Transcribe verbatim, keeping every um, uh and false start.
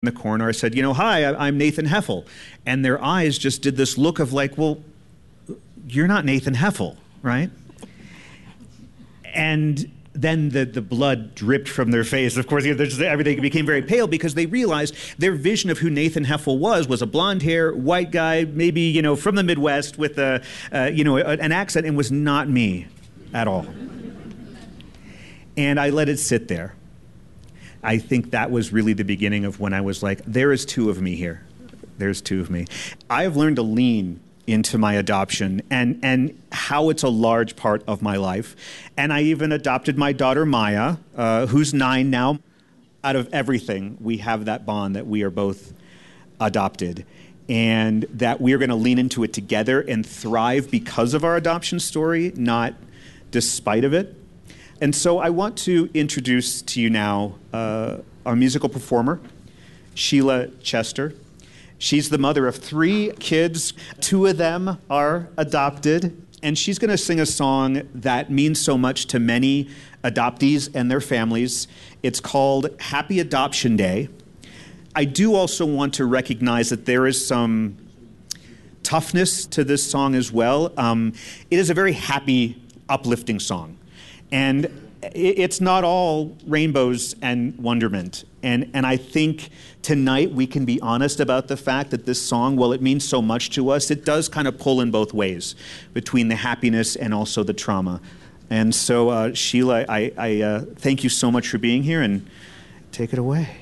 the corner, I said, you know, hi, I- I'm Nathan Heffel. And their eyes just did this look of like, well, you're not Nathan Heffel, right? And then the, the blood dripped from their face. Of course, you know, just, everything became very pale because they realized their vision of who Nathan Heffel was was a blonde hair, white guy, maybe, you know, from the Midwest with a, uh, you know, a, an accent, and was not me at all. And I let it sit there. I think that was really the beginning of when I was like, there is two of me here. There's two of me. I have learned to lean into my adoption and, and how it's a large part of my life. And I even adopted my daughter, Maya, uh, who's nine now. Out of everything, we have that bond that we are both adopted, and that we are going to lean into it together and thrive because of our adoption story, not despite of it. And so I want to introduce to you now uh, our musical performer, Sheila Chester. She's the mother of three kids. Two of them are adopted. And she's going to sing a song that means so much to many adoptees and their families. It's called Happy Adoption Day. I do also want to recognize that there is some toughness to this song as well. Um, it is a very happy, uplifting song. And it's not all rainbows and wonderment. And, and I think tonight we can be honest about the fact that this song, while it means so much to us, it does kind of pull in both ways, between the happiness and also the trauma. And so, uh, Sheila, I, I uh, thank you so much for being here, and take it away.